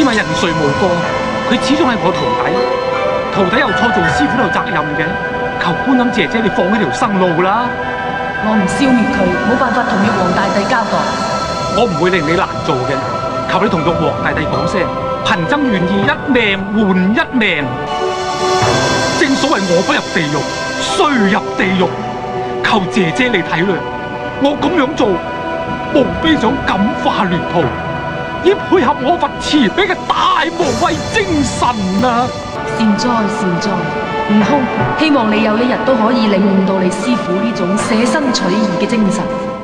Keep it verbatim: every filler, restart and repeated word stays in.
為人誰無過，佢始終係我徒弟，徒弟有錯做師傅有責任嘅，求觀音姐姐你放呢條生路啦。 我唔消滅佢，冇辦法同玉皇大帝交代。 我唔會令你難做嘅，求你同玉皇大帝講聲，貧僧願意一命換一命。正所謂我不入地獄，誰入地獄？求姐姐你體諒，我咁樣做，無非想感化亂途，以配合我佛慈悲嘅大無畏精神啊！ 善哉善哉，悟空，希望你有一日都可以領悟到你師父呢種捨身取義嘅精神。